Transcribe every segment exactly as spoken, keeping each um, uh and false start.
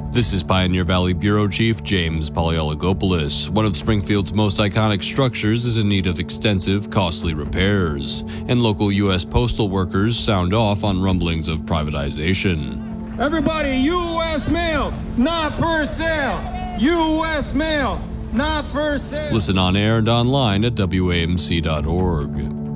This is Pioneer Valley Bureau Chief James Polyologopoulos. One of Springfield's most iconic structures is in need of extensive, costly repairs, and local U S postal workers sound off on rumblings of privatization. Everybody, U S mail, not for sale. U S mail, not for sale. Listen on air and online at W A M C dot org.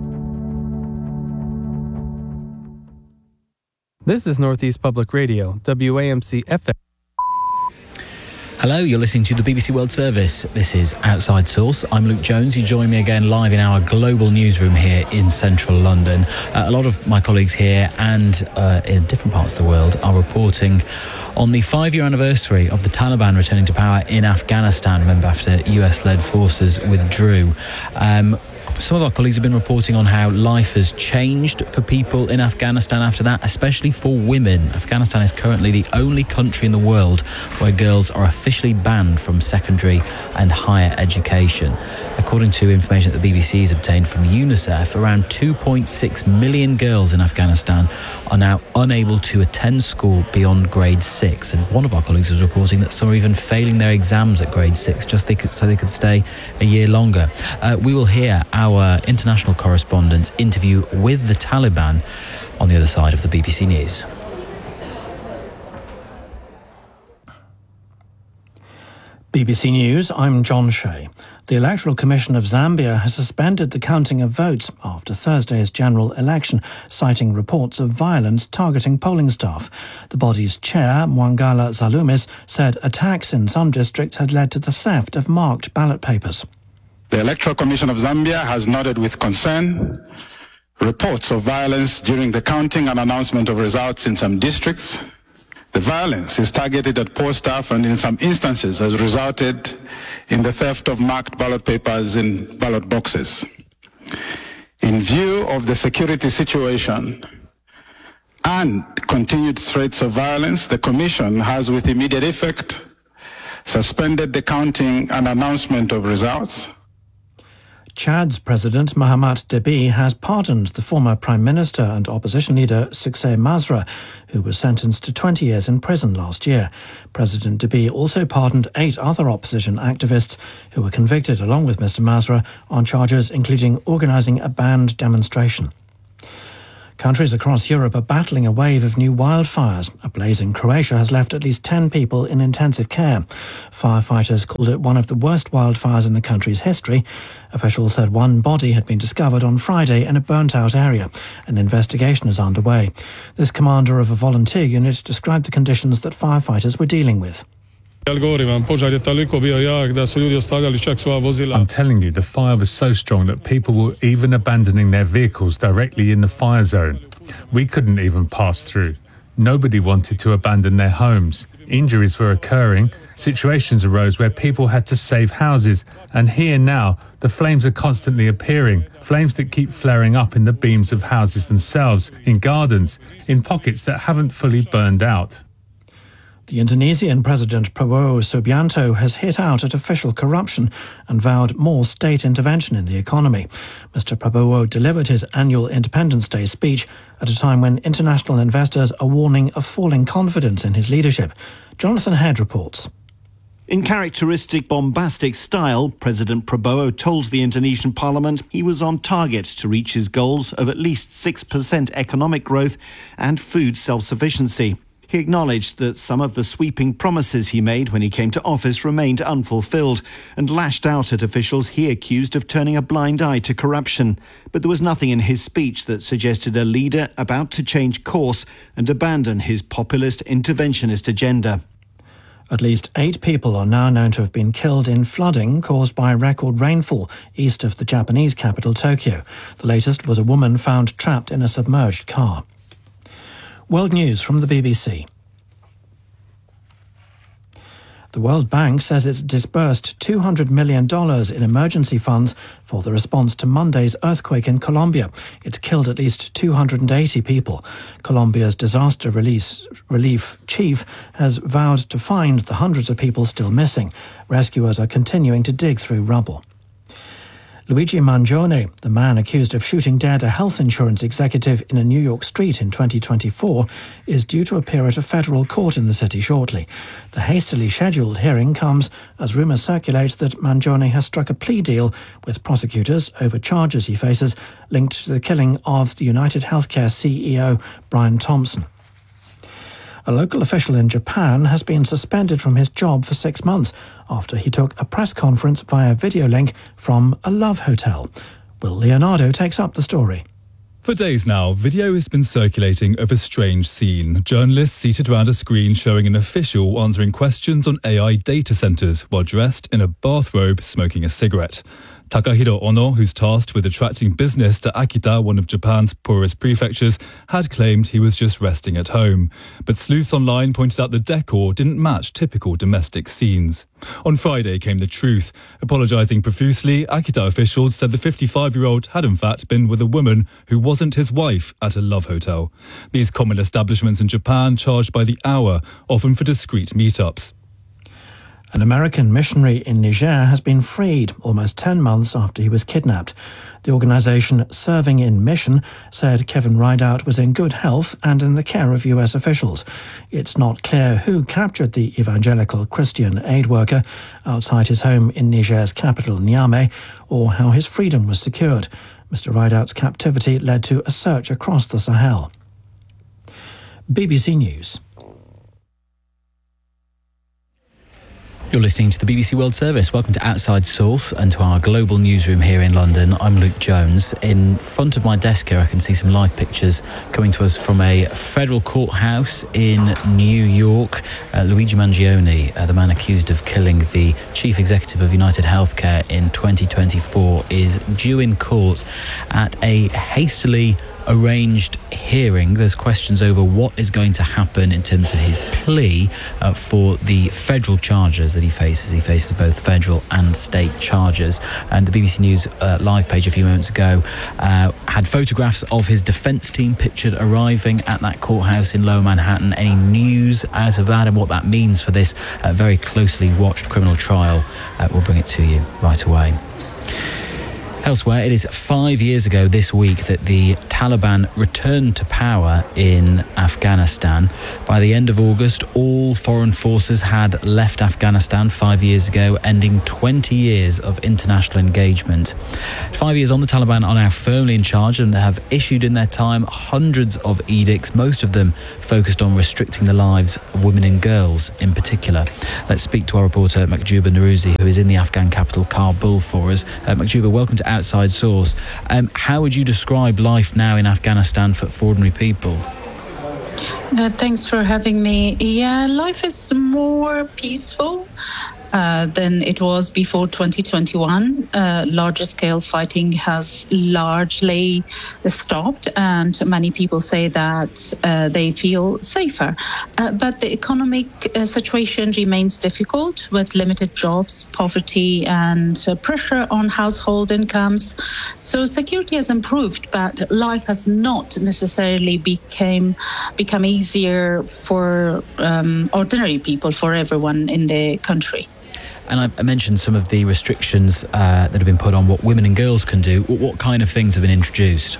This is Northeast Public Radio, W A M C F M. Hello, you're listening to the B B C World Service. This is Outside Source. I'm Luke Jones. You join me again live in our global newsroom here in central London. Uh, a lot of my colleagues here and uh, in different parts of the world are reporting on the five-year anniversary of the Taliban returning to power in Afghanistan, remember, after U S-led forces withdrew. Um, Some of our colleagues have been reporting on how life has changed for people in Afghanistan after that, especially for women. Afghanistan is currently the only country in the world where girls are officially banned from secondary and higher education. According to information that the B B C has obtained from UNICEF, around two point six million girls in Afghanistan are now unable to attend school beyond grade six. And one of our colleagues was reporting that some are even failing their exams at grade six just they could, so they could stay a year longer. Uh, we will hear our Our international correspondent's interview with the Taliban on the other side of the B B C News. B B C News, I'm John Shea. The Electoral Commission of Zambia has suspended the counting of votes after Thursday's general election, citing reports of violence targeting polling staff. The body's chair, Mwangala Zalumis, said attacks in some districts had led to the theft of marked ballot papers. The Electoral Commission of Zambia has noted with concern reports of violence during the counting and announcement of results in some districts. The violence is targeted at poll staff and in some instances has resulted in the theft of marked ballot papers in ballot boxes. In view of the security situation and continued threats of violence, the Commission has with immediate effect suspended the counting and announcement of results. Chad's President Mahamat Deby has pardoned the former Prime Minister and opposition leader Suksay Masra, who was sentenced to twenty years in prison last year. President Deby also pardoned eight other opposition activists who were convicted, along with Mister Masra, on charges including organising a banned demonstration. Countries across Europe are battling a wave of new wildfires. A blaze in Croatia has left at least ten people in intensive care. Firefighters called it one of the worst wildfires in the country's history. Officials said one body had been discovered on Friday in a burnt-out area. An investigation is underway. This commander of a volunteer unit described the conditions that firefighters were dealing with. I'm telling you, the fire was so strong that people were even abandoning their vehicles directly in the fire zone. We couldn't even pass through. Nobody wanted to abandon their homes. Injuries were occurring. Situations arose where people had to save houses. And here now, the flames are constantly appearing. Flames that keep flaring up in the beams of houses themselves, in gardens, in pockets that haven't fully burned out. The Indonesian President Prabowo Subianto has hit out at official corruption and vowed more state intervention in the economy. Mister Prabowo delivered his annual Independence Day speech at a time when international investors are warning of falling confidence in his leadership. Jonathan Head reports. In characteristic bombastic style, President Prabowo told the Indonesian parliament he was on target to reach his goals of at least six percent economic growth and food self-sufficiency. He acknowledged that some of the sweeping promises he made when he came to office remained unfulfilled and lashed out at officials he accused of turning a blind eye to corruption. But there was nothing in his speech that suggested a leader about to change course and abandon his populist interventionist agenda. At least eight people are now known to have been killed in flooding caused by record rainfall east of the Japanese capital, Tokyo. The latest was a woman found trapped in a submerged car. World News from the B B C. The World Bank says it's disbursed two hundred million dollars in emergency funds for the response to Monday's earthquake in Colombia. It's killed at least two hundred eighty people. Colombia's disaster release, relief chief has vowed to find the hundreds of people still missing. Rescuers are continuing to dig through rubble. Luigi Mangione, the man accused of shooting dead a health insurance executive in a New York street in twenty twenty-four, is due to appear at a federal court in the city shortly. The hastily scheduled hearing comes as rumours circulate that Mangione has struck a plea deal with prosecutors over charges he faces linked to the killing of the United Healthcare C E O Brian Thompson. A local official in Japan has been suspended from his job for six months after he took a press conference via video link from a love hotel. Will Leonardo takes up the story. For days now, video has been circulating of a strange scene. Journalists seated around a screen showing an official answering questions on A I data centres while dressed in a bathrobe smoking a cigarette. Takahiro Ono, who's tasked with attracting business to Akita, one of Japan's poorest prefectures, had claimed he was just resting at home. But sleuths online pointed out the decor didn't match typical domestic scenes. On Friday came the truth. Apologising profusely, Akita officials said the fifty-five-year-old had in fact been with a woman who wasn't his wife at a love hotel. These common establishments in Japan charge by the hour, often for discreet meetups. An American missionary in Niger has been freed almost ten months after he was kidnapped. The organisation Serving in Mission said Kevin Rideout was in good health and in the care of U S officials. It's not clear who captured the evangelical Christian aid worker outside his home in Niger's capital, Niamey, or how his freedom was secured. Mister Rideout's captivity led to a search across the Sahel. B B C News. You're listening to the B B C World Service. Welcome to Outside Source and to our global newsroom here in London. I'm Luke Jones. In front of my desk here, I can see some live pictures coming to us from a federal courthouse in New York. Uh, Luigi Mangione, uh, the man accused of killing the chief executive of United Healthcare in twenty twenty-four, is due in court at a hastily arranged hearing. There's questions over what is going to happen in terms of his plea uh, for the federal charges that he faces. He faces both federal and state charges. And the B B C News uh, live page a few moments ago uh, had photographs of his defence team pictured arriving at that courthouse in Lower Manhattan. Any news out of that and what that means for this uh, very closely watched criminal trial, uh, we'll bring it to you right away. Elsewhere, it is five years ago this week that the Taliban returned to power in Afghanistan. By the end of August, all foreign forces had left Afghanistan five years ago, ending twenty years of international engagement. Five years on, the Taliban are now firmly in charge and have issued in their time hundreds of edicts, most of them focused on restricting the lives of women and girls in particular. Let's speak to our reporter, Mahjouba Norouzi, who is in the Afghan capital, Kabul, for us. Uh, Mahjouba, welcome to Outside Source. Um, how would you describe life now in Afghanistan for, for ordinary people? Uh, thanks for having me. Yeah, life is more peaceful uh, than it was before twenty twenty-one. Uh, larger scale fighting has largely stopped, and many people say that uh, they feel safer. Uh, but the economic uh, situation remains difficult, with limited jobs, poverty, and uh, pressure on household incomes. So security has improved, but life has not necessarily became become easier for um, ordinary people, for everyone in the country. And I mentioned some of the restrictions uh, that have been put on what women and girls can do. What kind of things have been introduced?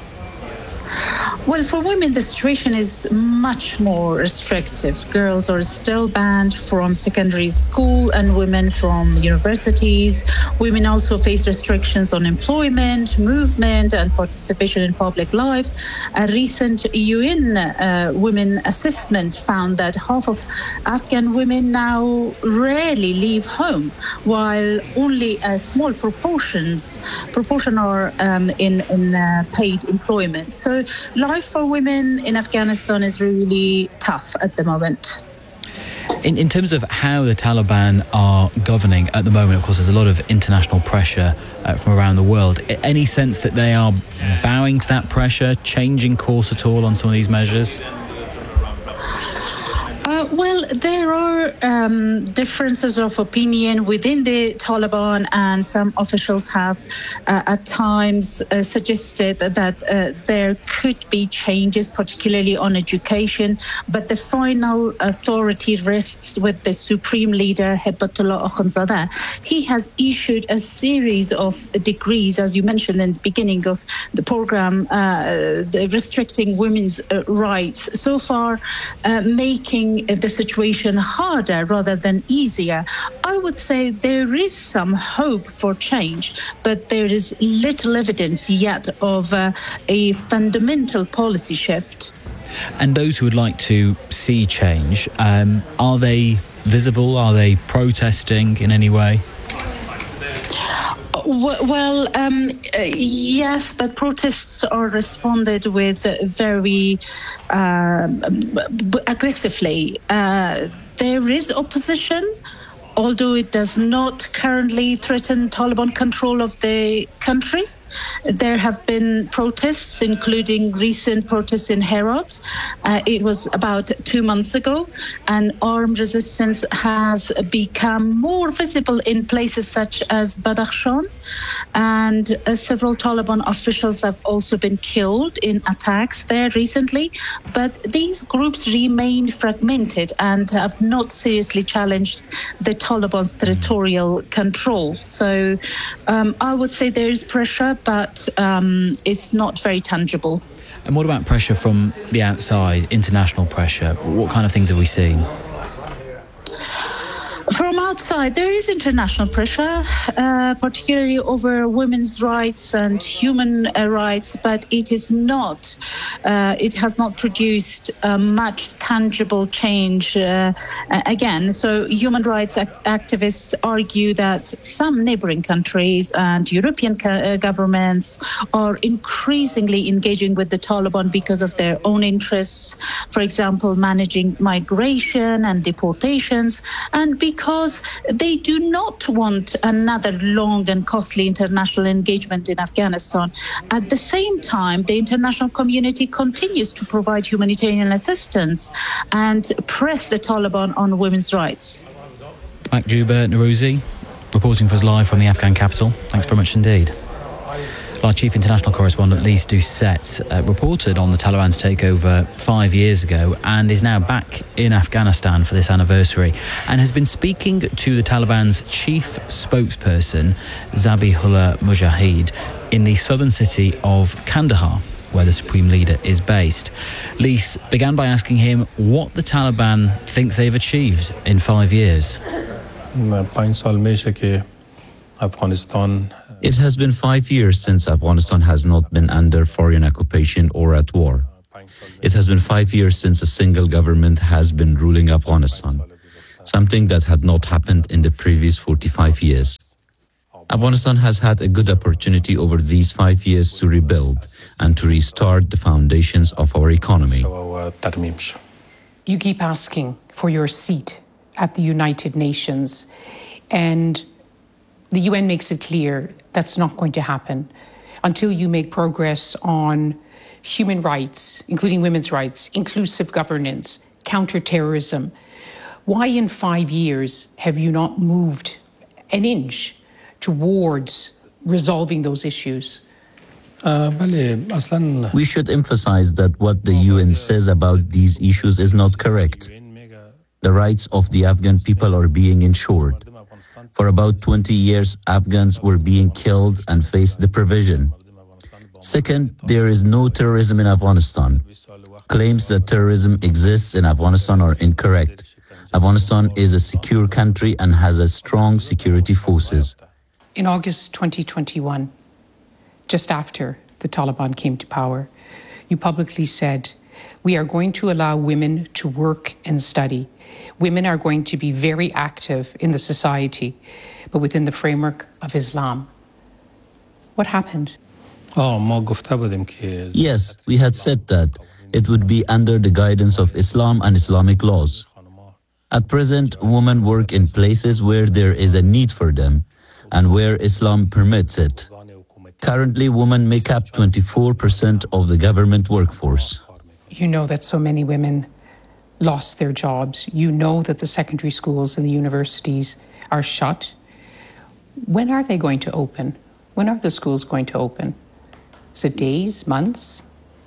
Well, for women, the situation is much more restrictive. Girls are still banned from secondary school and women from universities. Women also face restrictions on employment, movement, and participation in public life. A recent U N uh, women assessment found that half of Afghan women now rarely leave home, while only a small proportions proportion are um, in, in uh, paid employment. So life for women in Afghanistan is really tough at the moment. In, in terms of how the Taliban are governing at the moment, of course, there's a lot of international pressure uh, from around the world. Any sense that they are bowing to that pressure, changing course at all on some of these measures? Uh, well, there are um, differences of opinion within the Taliban, and some officials have uh, at times uh, suggested that uh, there could be changes, particularly on education, but the final authority rests with the supreme leader, Haibatullah Akhundzadeh. He has issued a series of decrees, as you mentioned in the beginning of the program, uh, restricting women's uh, rights, so far uh, making the situation harder rather than easier. I would say there is some hope for change, but there is little evidence yet of uh, a fundamental policy shift. And those who would like to see change, um, are they visible? Are they protesting in any way? Well, um, uh, yes, but protests are responded with very uh, aggressively. Uh, there is opposition, although it does not currently threaten Taliban control of the country. There have been protests, including recent protests in Herat. Uh, it was about two months ago, and armed resistance has become more visible in places such as Badakhshan. And uh, several Taliban officials have also been killed in attacks there recently. But these groups remain fragmented and have not seriously challenged the Taliban's territorial control. So um, I would say there is pressure, but um, it's not very tangible. And what about pressure from the outside, international pressure? What kind of things have we seen? From outside, there is international pressure, uh, particularly over women's rights and human uh, rights, but it is not, uh, it has not produced uh, much tangible change uh, again. So human rights ac- activists argue that some neighboring countries and European co- uh, governments are increasingly engaging with the Taliban because of their own interests, for example, managing migration and deportations, and because because they do not want another long and costly international engagement in Afghanistan. At the same time, the international community continues to provide humanitarian assistance and press the Taliban on women's rights. Mahjouba Nourouzi, reporting for us live from the Afghan capital. Thanks very much indeed. Our chief international correspondent, Lise Doucette, uh, reported on the Taliban's takeover five years ago and is now back in Afghanistan for this anniversary and has been speaking to the Taliban's chief spokesperson, Zabihullah Mujahid, in the southern city of Kandahar, where the supreme leader is based. Lise began by asking him what the Taliban thinks they've achieved in five years. It has been five years since Afghanistan has not been under foreign occupation or at war. It has been five years since a single government has been ruling Afghanistan, something that had not happened in the previous forty-five years. Afghanistan has had a good opportunity over these five years to rebuild and to restart the foundations of our economy. You keep asking for your seat at the United Nations, and the U N makes it clear that's not going to happen until you make progress on human rights, including women's rights, inclusive governance, counterterrorism. Why in five years have you not moved an inch towards resolving those issues? We should emphasize that what the U N says about these issues is not correct. The rights of the Afghan people are being ensured. For about twenty years, Afghans were being killed and faced deprivation. Second, there is no terrorism in Afghanistan. Claims that terrorism exists in Afghanistan are incorrect. Afghanistan is a secure country and has a strong security forces. In August twenty twenty-one, just after the Taliban came to power, you publicly said, "We are going to allow women to work and study. Women are going to be very active in the society, but within the framework of Islam." What happened? Yes, we had said that it would be under the guidance of Islam and Islamic laws. At present, women work in places where there is a need for them and where Islam permits it. Currently, women make up twenty-four percent of the government workforce. You know that so many women lost their jobs. You know that the secondary schools and the universities are shut. When are they going to open? When are the schools going to open? Is it days, months?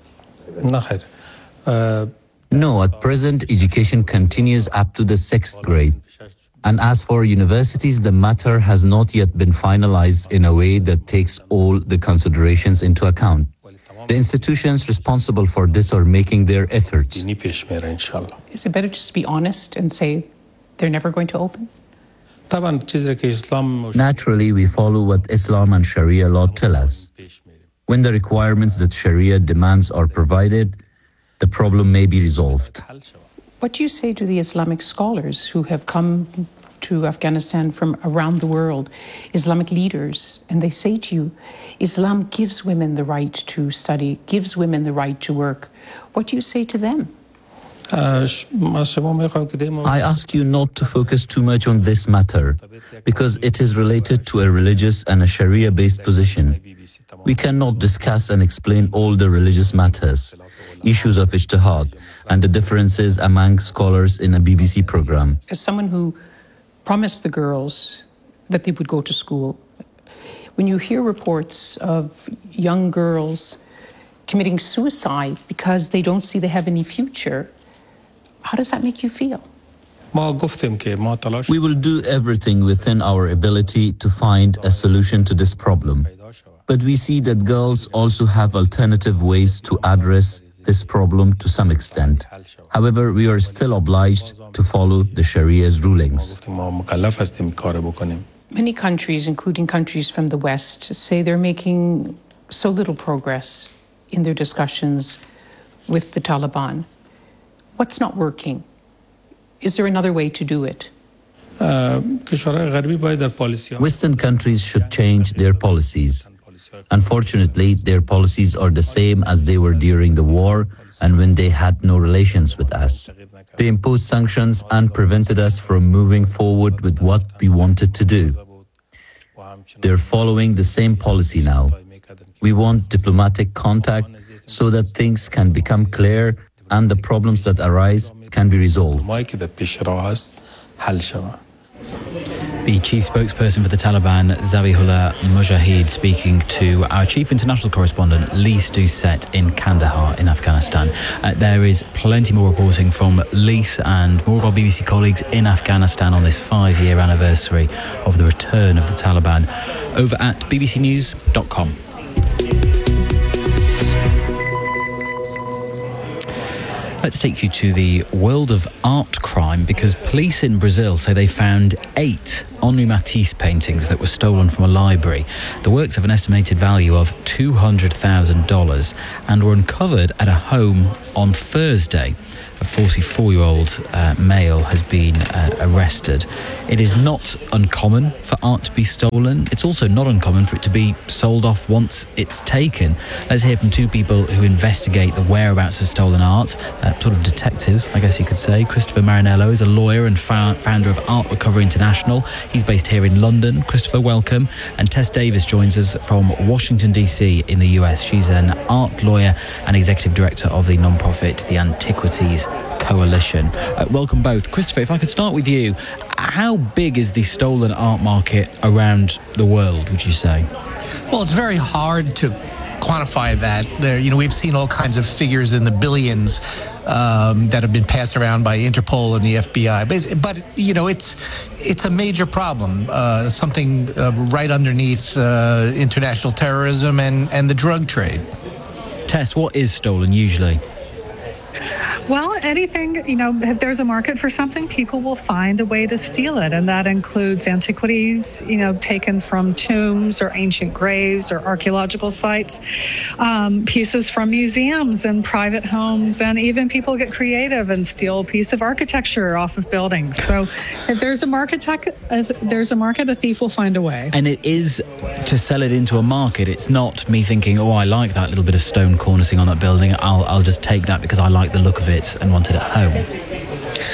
Uh, no, at present, education continues up to the sixth grade. And as for universities, the matter has not yet been finalized in a way that takes all the considerations into account. The institutions responsible for this are making their efforts. Is it better just to be honest and say they're never going to open? Naturally, we follow what Islam and Sharia law tell us. When the requirements that Sharia demands are provided, the problem may be resolved. What do you say to the Islamic scholars who have come to Afghanistan from around the world, Islamic leaders, and they say to you, Islam gives women the right to study, gives women the right to work. What do you say to them? I ask you not to focus too much on this matter, because it is related to a religious and a Sharia-based position. We cannot discuss and explain all the religious matters, issues of ijtihad, and the differences among scholars in a B B C program. As someone who promised the girls that they would go to school, when you hear reports of young girls committing suicide because they don't see they have any future, how does that make you feel? We will do everything within our ability to find a solution to this problem. But we see that girls also have alternative ways to address this problem to some extent. However, we are still obliged to follow the Sharia's rulings. Many countries, including countries from the West, say they're making so little progress in their discussions with the Taliban. What's not working? Is there another way to do it? Western countries should change their policies. Unfortunately, their policies are the same as they were during the war and when they had no relations with us. They imposed sanctions and prevented us from moving forward with what we wanted to do. They're following the same policy now. We want diplomatic contact so that things can become clear and the problems that arise can be resolved. The chief spokesperson for the Taliban, Zabihullah Mujahid, speaking to our chief international correspondent, Lise Doucette, in Kandahar in Afghanistan. Uh, there is plenty more reporting from Lise and more of our B B C colleagues in Afghanistan on this five-year anniversary of the return of the Taliban over at b b c news dot com. Let's take you to the world of art crime, because police in Brazil say they found eight Henri Matisse paintings that were stolen from a library. The works have an estimated value of two hundred thousand dollars and were uncovered at a home on Thursday. A forty-four-year-old uh, male has been uh, arrested. It is not uncommon for art to be stolen. It's also not uncommon for it to be sold off once it's taken. Let's hear from two people who investigate the whereabouts of stolen art, uh, sort of detectives, I guess you could say. Christopher Marinello is a lawyer and fa- founder of Art Recovery International. He's based here in London. Christopher, welcome. And Tess Davis joins us from Washington, D C in the U S. She's an art lawyer and executive director of the non-profit The Antiquities Coalition. Uh, welcome both. Christopher, if I could start with you, how big is the stolen art market around the world, would you say? Well, it's very hard to quantify that. There, you know, we've seen all kinds of figures in the billions um, that have been passed around by Interpol and the F B I. But, but you know, it's it's a major problem, uh, something uh, right underneath uh, international terrorism and, and the drug trade. Tess, what is stolen usually? Well, anything, you know, if there's a market for something, people will find a way to steal it. And that includes antiquities, you know, taken from tombs or ancient graves or archaeological sites, um, pieces from museums and private homes, and even people get creative and steal a piece of architecture off of buildings. So if there's a market, tech, if there's a market, a thief will find a way. And it is to sell it into a market. It's not me thinking, oh, I like that little bit of stone cornicing on that building. I'll, I'll just take that because I like the look of it and want it at home. Well,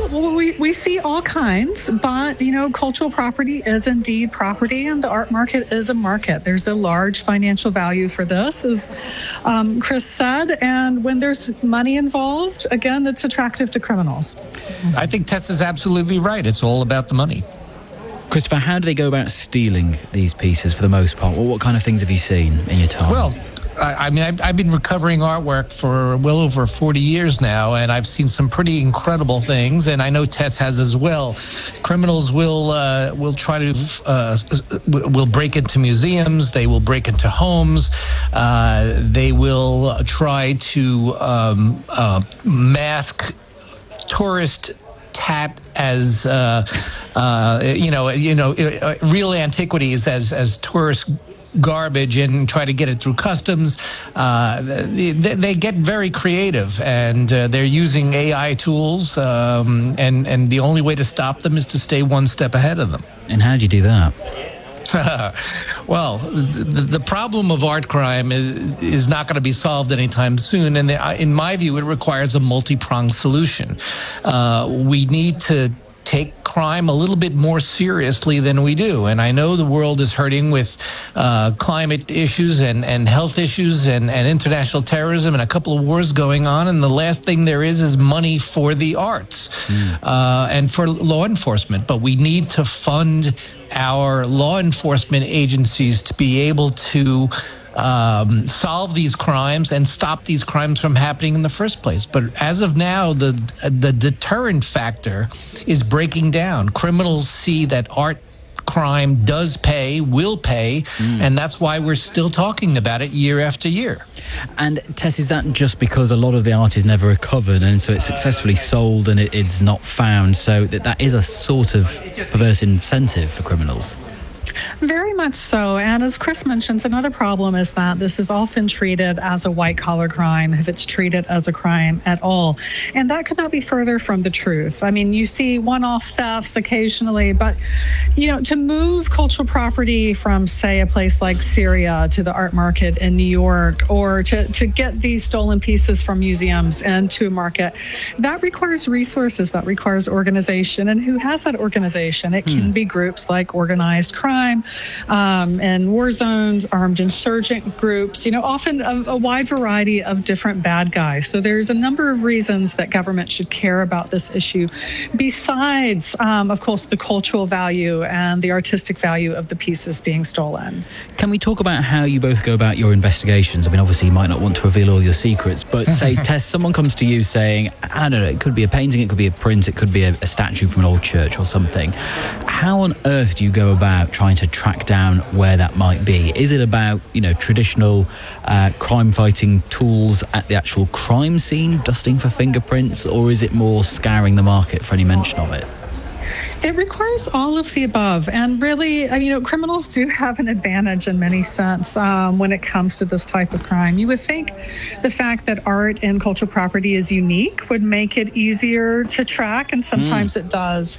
well, we, we see all kinds, but, you know, cultural property is indeed property, and the art market is a market. There's a large financial value for this, as um, Chris said, and when there's money involved, again, it's attractive to criminals. I think Tess is absolutely right. It's all about the money. Christopher, how do they go about stealing these pieces for the most part? Or what kind of things have you seen in your time? Well, I, I mean, I've, I've been recovering artwork for well over forty years now, and I've seen some pretty incredible things, and I know Tess has as well. Criminals will uh, will try to uh, will break into museums. They will break into homes. Uh, they will try to um, uh, mask tourist tat as uh, uh, you know, you know, uh, real antiquities as as tourist garbage and try to get it through customs. Uh, they, they get very creative, and uh, they're using A I tools, um, and and the only way to stop them is to stay one step ahead of them. And how do you do that? Well, the, the problem of art crime is, is not going to be solved anytime soon. And the, in my view, it requires a multi-pronged solution. Uh, we need to take crime a little bit more seriously than we do. And I know the world is hurting with uh, climate issues and, and health issues and, and international terrorism and a couple of wars going on. And the last thing there is is money for the arts mm. uh, and for law enforcement. But we need to fund our law enforcement agencies to be able to um, solve these crimes and stop these crimes from happening in the first place. But as of now, the the deterrent factor is breaking down. Criminals see that art crime does pay, will pay, mm. and that's why we're still talking about it year after year. And Tess, is that just because a lot of the art is never recovered, and so it's successfully sold and it, it's not found, so that that is a sort of perverse incentive for criminals? Very much so. And as Chris mentions, another problem is that this is often treated as a white-collar crime, if it's treated as a crime at all. And that could not be further from the truth. I mean, you see one-off thefts occasionally, but, you know, to move cultural property from, say, a place like Syria to the art market in New York, or to, to get these stolen pieces from museums into a market, that requires resources, that requires organization. And who has that organization? It can hmm. be groups like organized crime, um, and war zones, armed insurgent groups, you know, often a, a wide variety of different bad guys. So there's a number of reasons that government should care about this issue, besides, um, of course, the cultural value and the artistic value of the pieces being stolen. Can we talk about how you both go about your investigations? I mean, obviously you might not want to reveal all your secrets, but say, Tess, someone comes to you saying, I don't know, it could be a painting, it could be a print, it could be a, a statue from an old church or something. How on earth do you go about trying to track down where that might be? Is it about, you know, traditional uh, crime-fighting tools at the actual crime scene, dusting for fingerprints, or is it more scouring the market for any mention of it? It requires all of the above. And really, you know, criminals do have an advantage in many sense um, when it comes to this type of crime. You would think the fact that art and cultural property is unique would make it easier to track, and sometimes mm. it does.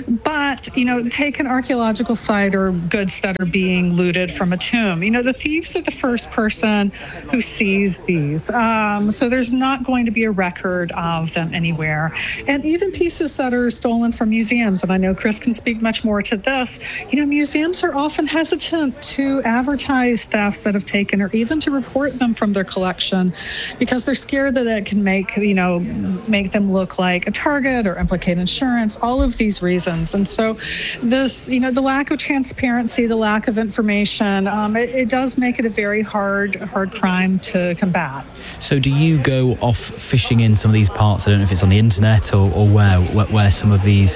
But, you know, take an archaeological site or goods that are being looted from a tomb. You know, the thieves are the first person who sees these. Um, so there's not going to be a record of them anywhere. And even pieces that are stolen from museums, and I know Chris can speak much more to this, you know, museums are often hesitant to advertise thefts that have taken, or even to report them from their collection, because they're scared that it can make, you know, make them look like a target or implicate insurance, all of these reasons. And so this, you know, the lack of transparency, the lack of information, um, it, it does make it a very hard, hard crime to combat. So do you go off fishing in some of these parts? I don't know if it's on the internet or, or where, where, where some of these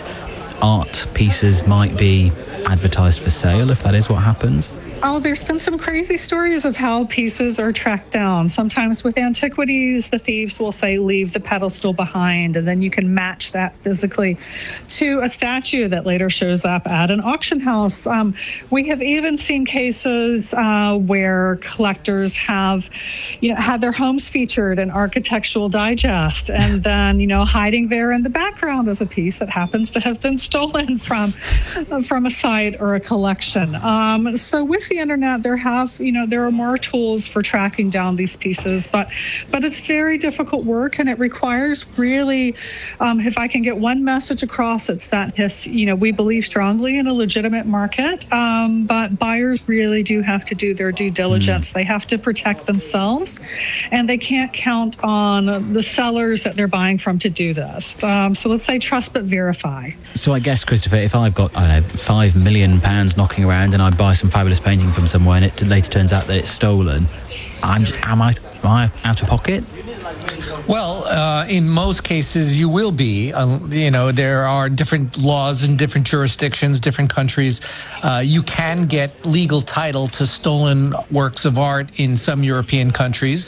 art pieces might be advertised for sale, if that is what happens? Oh, there's been some crazy stories of how pieces are tracked down. Sometimes with antiquities, the thieves will say, leave the pedestal behind, and then you can match that physically to a statue that later shows up at an auction house. Um, we have even seen cases uh, where collectors have, you know, had their homes featured in Architectural Digest, and then, you know, hiding there in the background is a piece that happens to have been stolen from, from a site or a collection. Um, so with with the internet, there have, you know, there are more tools for tracking down these pieces, but but it's very difficult work, and it requires really, um, if I can get one message across, it's that if, you know, we believe strongly in a legitimate market, um, but buyers really do have to do their due diligence. Mm. They have to protect themselves, and they can't count on the sellers that they're buying from to do this. Um, so let's say trust but verify. So I guess, Christopher, if I've got, I don't know, five million pounds knocking around and I buy some fabulous painting from somewhere and it later turns out that it's stolen, I'm, am I, am I out of pocket? Well, uh, in most cases, you will be. Uh, you know, there are different laws in different jurisdictions, different countries. Uh, you can get legal title to stolen works of art in some European countries.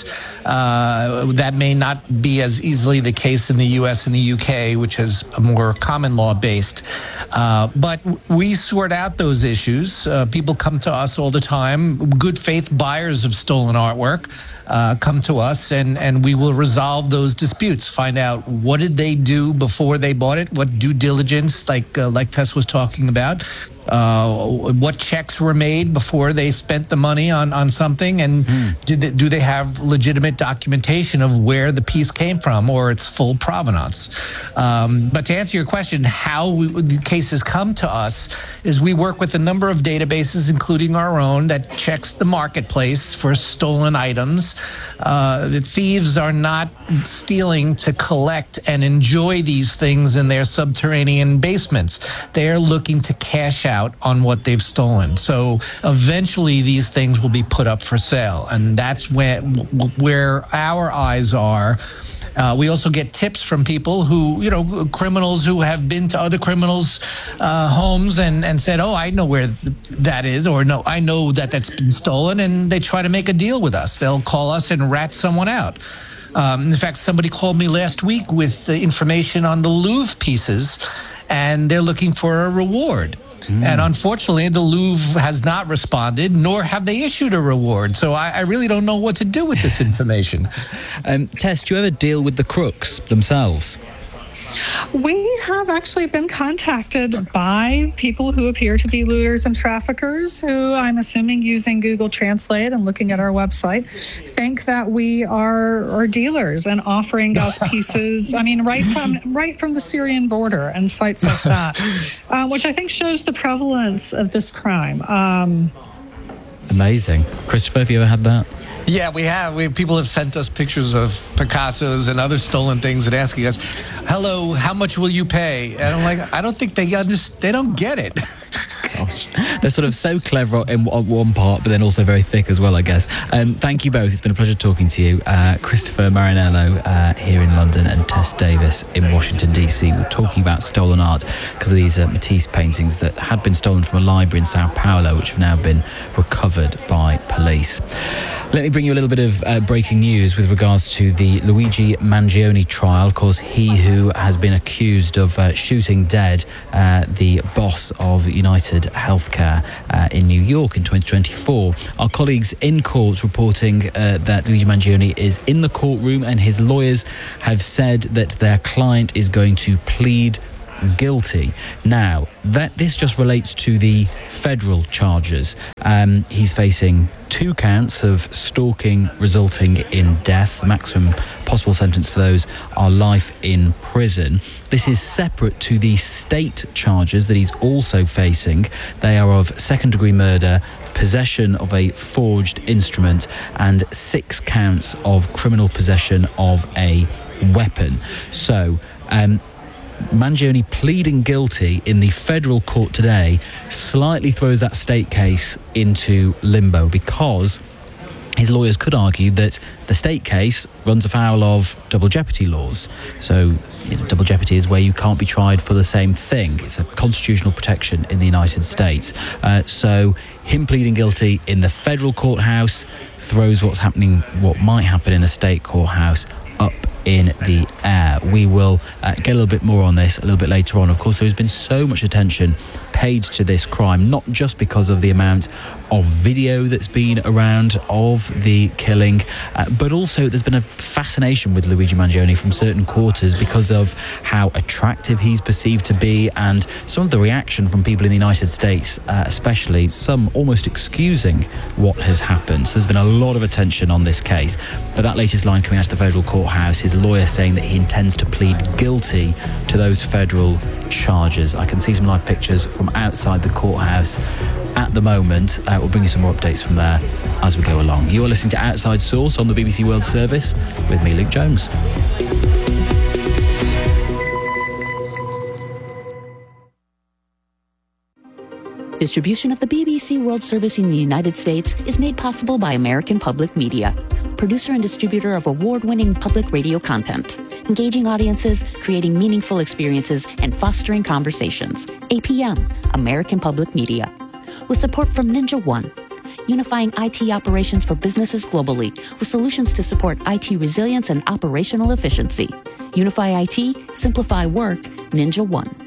Uh, that may not be as easily the case in the U S and the U K, which is a more common law based. Uh, but we sort out those issues. Uh, people come to us all the time. Good faith buyers of stolen artwork uh, come to us, and, and we will resolve those disputes, find out what did they do before they bought it, what due diligence, like uh, like Tess was talking about, uh, what checks were made before they spent the money on, on something, and mm. did they, do they have legitimate documentation of where the piece came from or its full provenance. Um, but to answer your question, how we, the cases come to us is we work with a number of databases, including our own, that checks the marketplace for stolen items. Uh, the thieves are not stealing to collect and enjoy these things in their subterranean basements. They're looking to cash out on what they've stolen. So eventually these things will be put up for sale, and that's where, where our eyes are. Uh, we also get tips from people who, you know, criminals who have been to other criminals' uh, homes and, and said, oh, I know where th- that is, or no, I know that that's been stolen, and they try to make a deal with us. They'll call us and rat someone out. Um, in fact, somebody called me last week with the information on the Louvre pieces, and they're looking for a reward. Mm. And unfortunately, the Louvre has not responded, nor have they issued a reward. So I, I really don't know what to do with this information. um, Tess, do you ever deal with the crooks themselves? We have actually been contacted by people who appear to be looters and traffickers who, I'm assuming using Google Translate and looking at our website, think that we are, are dealers and offering us pieces, I mean, right from right from the Syrian border and sites like that, uh, which I think shows the prevalence of this crime. Um, Amazing. Christopher, have you ever had that? Yeah, we have. We people have sent us pictures of Picassos and other stolen things and asking us, hello, how much will you pay? And I'm like, I don't think they understand. They don't get it. Gosh. They're sort of so clever in one part, but then also very thick as well, I guess. Um, thank you both. It's been a pleasure talking to you. Uh, Christopher Marinello uh, here in London and Tess Davis in Washington, D C. We're talking about stolen art because of these uh, Matisse paintings that had been stolen from a library in Sao Paulo, which have now been recovered by police. Let me bring you a little bit of uh, breaking news with regards to the Luigi Mangione trial. Of course, he who has been accused of uh, shooting dead uh, the boss of United Healthcare uh, in New York in twenty twenty-four. Our colleagues in court reporting uh, that Luigi Mangione is in the courtroom, and his lawyers have said that their client is going to plead guilty. Now, that this just relates to the federal charges. Um, he's facing two counts of stalking resulting in death. The maximum possible sentence for those are life in prison. This is separate to the state charges that he's also facing. They are of second-degree murder, possession of a forged instrument, and six counts of criminal possession of a weapon. So, um, Mangione pleading guilty in the federal court today slightly throws that state case into limbo, because his lawyers could argue that the state case runs afoul of double jeopardy laws. So, you know, double jeopardy is where you can't be tried for the same thing. It's a constitutional protection in the United States. Uh, so him pleading guilty in the federal courthouse throws what's happening, what might happen in the state courthouse, up in the air. We will uh, get a little bit more on this a little bit later on. Of course, there's been so much attention paid to this crime, not just because of the amount of video that's been around of the killing, uh, but also there's been a fascination with Luigi Mangione from certain quarters because of how attractive he's perceived to be, and some of the reaction from people in the United States, uh, especially, some almost excusing what has happened. So there's been a lot of attention on this case. But that latest line coming out of the federal courthouse, his lawyer saying that he intends to plead guilty to those federal charges. I can see some live pictures from outside the courthouse at the moment. Uh, we'll bring you some more updates from there as we go along. You are listening to Outside Source on the B B C World Service with me, Luke Jones. Distribution of the B B C World Service in the United States is made possible by American Public Media, producer and distributor of award-winning public radio content, engaging audiences, creating meaningful experiences, and fostering conversations. A P M, American Public Media. With support from Ninja One, unifying I T operations for businesses globally with solutions to support I T resilience and operational efficiency. Unify I T, simplify work, Ninja One.